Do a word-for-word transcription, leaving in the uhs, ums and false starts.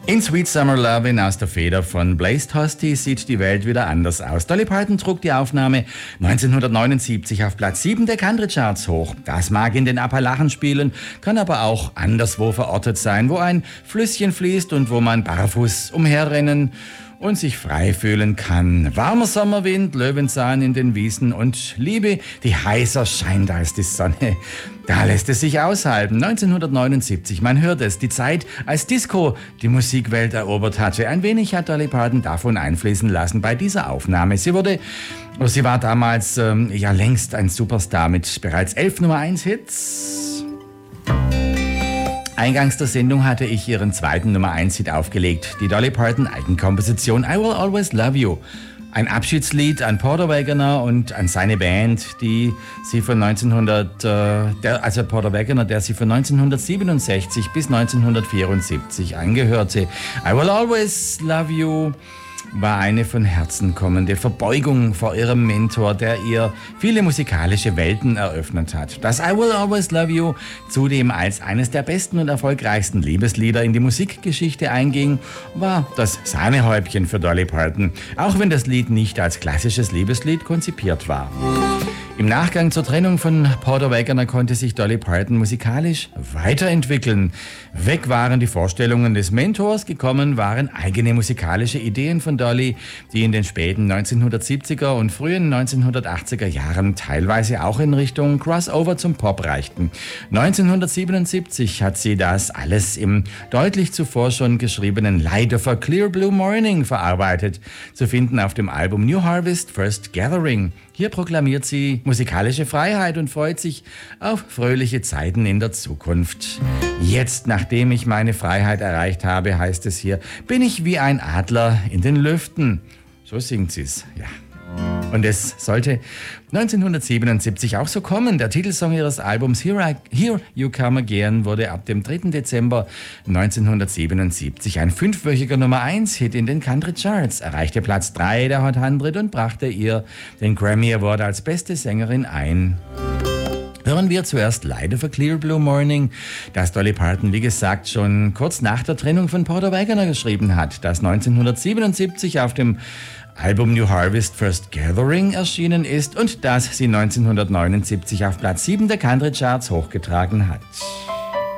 In Sweet Summer Lovin' aus der Feder von Blaze Tosti sieht die Welt wieder anders aus. Dolly Parton trug die Aufnahme neunzehnhundertneunundsiebzig auf Platz sieben der Country Charts hoch. Das mag in den Appalachen spielen, kann aber auch anderswo verortet sein, wo ein Flüsschen fließt und wo man barfuß umherrennen und sich frei fühlen kann. Warmer Sommerwind, Löwenzahn in den Wiesen und Liebe, die heißer scheint als die Sonne. Da lässt es sich aushalten. neunzehnhundertneunundsiebzig, man hört es, die Zeit, als Disco die Musikwelt erobert hatte. Ein wenig hat Dolly Parton davon einfließen lassen bei dieser Aufnahme. Sie wurde, sie war damals ähm, ja längst ein Superstar mit bereits elf Nummer eins Hits. Eingangs der Sendung hatte ich ihren zweiten Nummer eins Hit aufgelegt, die Dolly Parton Eigenkomposition I Will Always Love You. Ein Abschiedslied an Porter Wagoner und an seine Band, die sie von neunzehnhundert, äh, der, also Porter Wagoner, der sie von neunzehnhundertsiebenundsechzig bis neunzehnhundertvierundsiebzig angehörte. I Will Always Love You war eine von Herzen kommende Verbeugung vor ihrem Mentor, der ihr viele musikalische Welten eröffnet hat. Dass I Will Always Love You zudem als eines der besten und erfolgreichsten Liebeslieder in die Musikgeschichte einging, war das Sahnehäubchen für Dolly Parton, auch wenn das Lied nicht als klassisches Liebeslied konzipiert war. Im Nachgang zur Trennung von Porter Wagoner konnte sich Dolly Parton musikalisch weiterentwickeln. Weg waren die Vorstellungen des Mentors, gekommen waren eigene musikalische Ideen von Dolly, die in den späten neunzehnhundertsiebziger und frühen neunzehnhundertachtziger Jahren teilweise auch in Richtung Crossover zum Pop reichten. neunzehnhundertsiebenundsiebzig hat sie das alles im deutlich zuvor schon geschriebenen Light of a Clear Blue Morning verarbeitet, zu finden auf dem Album New Harvest First Gathering. Hier proklamiert sie musikalische Freiheit und freut sich auf fröhliche Zeiten in der Zukunft. Jetzt, nachdem ich meine Freiheit erreicht habe, heißt es hier, bin ich wie ein Adler in den Lüften. So singt sie's, ja. Und es sollte neunzehnhundertsiebenundsiebzig auch so kommen. Der Titelsong ihres Albums Here, I, Here You Come Again wurde ab dem dritten Dezember neunzehnhundertsiebenundsiebzig ein fünfwöchiger Nummer eins Hit in den Country Charts, erreichte Platz drei der Hot hundert und brachte ihr den Grammy Award als beste Sängerin ein. Hören wir zuerst Light of a Clear Blue Morning, das Dolly Parton, wie gesagt, schon kurz nach der Trennung von Porter Wagoner geschrieben hat, das neunzehnhundertsiebenundsiebzig auf dem Album New Harvest First Gathering erschienen ist und das sie neunzehnhundertneunundsiebzig auf Platz sieben der Country Charts hochgetragen hat.